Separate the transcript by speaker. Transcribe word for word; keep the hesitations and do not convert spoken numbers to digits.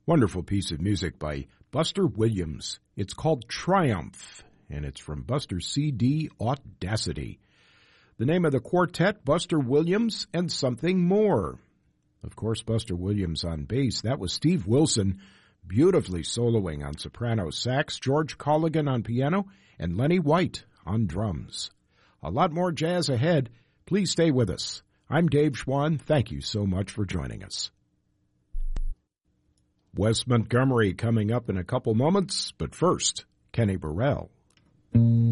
Speaker 1: Wonderful piece of music by Buster Williams. It's called Triumph, and it's from Buster's C D Audacity. The name of the quartet, Buster Williams and Something More. Of course, Buster Williams on bass. That was Steve Wilson, beautifully soloing on soprano sax, George Colligan on piano, and Lenny White on drums. A lot more jazz ahead. Please stay with us. I'm Dave Schwann. Thank you so much for joining us. Wes Montgomery coming up in a couple moments, but first, Kenny Burrell.